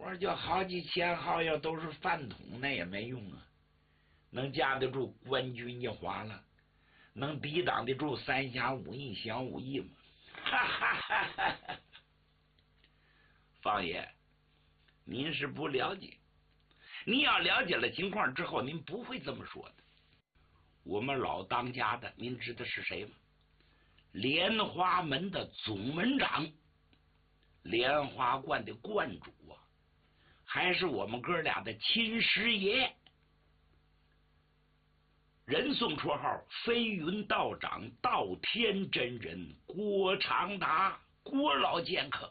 我说就好几千号要都是饭桶，那也没用啊，能架得住官军一哗了，能抵挡得住三侠五义小武艺吗？哈哈哈哈哈！方爷，您是不了解，您要了解了情况之后，您不会这么说的。我们老当家的，您知道是谁吗？莲花门的总门长，莲花观的观主啊，还是我们哥俩的亲师爷，人送绰号飞云道长、道天真人郭长达，郭老剑客，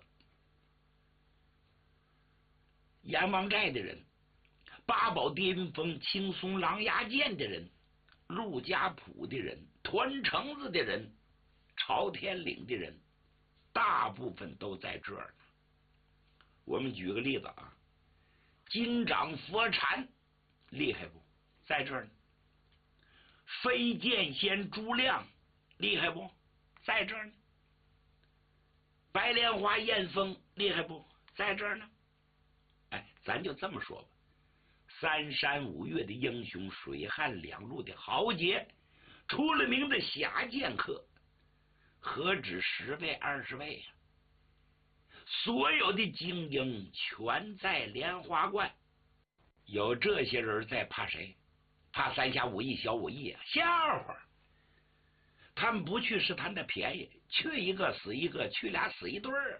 阎王寨的人，八宝跌云峰青松狼牙剑的人，陆家堡的人，团城子的人，朝天岭的人，大部分都在这儿呢。我们举个例子啊，金掌佛禅厉害不？在这儿呢。飞剑仙朱亮厉害不？在这儿呢。白莲花燕峰厉害不？在这儿呢。哎，咱就这么说吧，三山五岳的英雄，水旱两路的豪杰，出了名的侠剑客，何止10位20位啊？所有的精英全在莲花观，有这些人在，怕谁？怕三侠五义小武艺啊？笑话！他们不去是贪的便宜，去一个死一个，去俩死一对儿。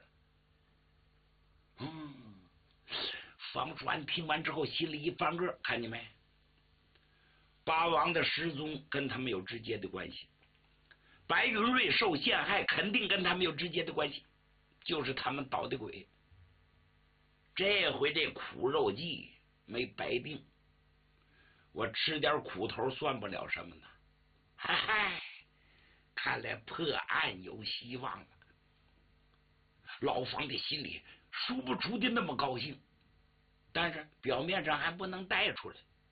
方川听完之后心里一翻个，看见没？八王的失踪跟他们有直接的关系，白云瑞受陷害肯定跟他们有直接的关系，就是他们捣的鬼。这回这苦肉计没白定，我吃点苦头算不了什么呢。嗨嗨，看来破案有希望了。老方的心里说不出的那么高兴，但是表面上还不能带出来。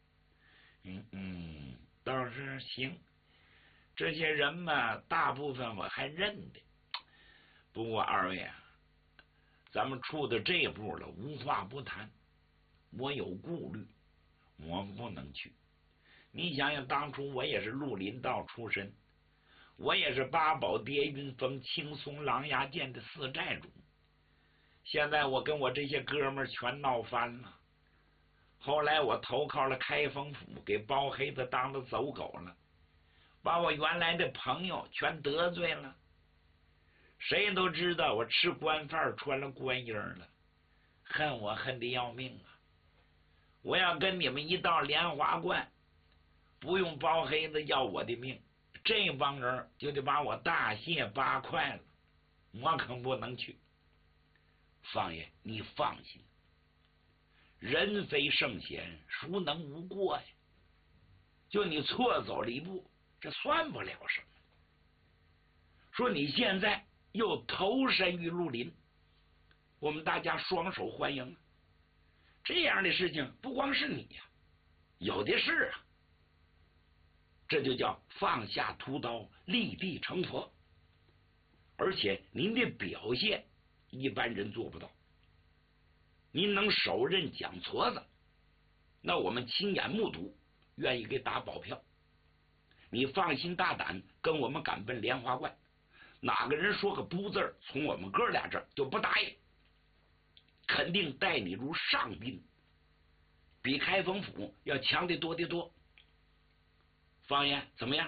倒是行，这些人嘛，大部分我还认得。不过二位啊，咱们处到这步了，无话不谈。我有顾虑，我不能去。你想想，当初我也是绿林道出身，我也是八宝跌云峰青松狼牙剑的4寨主。现在我跟我这些哥们儿全闹翻了。后来我投靠了开封府，给包黑子当了走狗了，把我原来的朋友全得罪了。谁都知道我吃官饭穿了官衣了，恨我恨得要命啊！我要跟你们一到莲花观，不用包黑子要我的命，这帮人就得把我大卸8块了，我可不能去。方爷，你放心，人非圣贤，孰能无过呀？就你错走了一步，这算不了什么。说你现在又投身于绿林，我们大家双手欢迎。这样的事情不光是你呀，有的是啊。这就叫放下屠刀，立地成佛。而且您的表现一般人做不到，您能手刃蒋矬子，那我们亲眼目睹，愿意给打保票。你放心大胆跟我们赶奔莲花观，哪个人说个不字，从我们哥俩这儿就不答应，肯定待你如上宾，比开封府要强得多得多。方爷怎么样？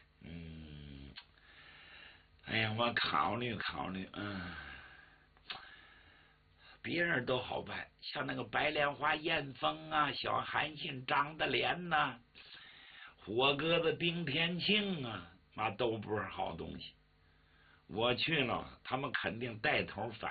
哎呀，我考虑考虑。别人都好办，像那个白莲花燕峰啊，小韩信张德莲呐，火鸽子丁天庆啊，那都不是好东西。我去了，他们肯定带头反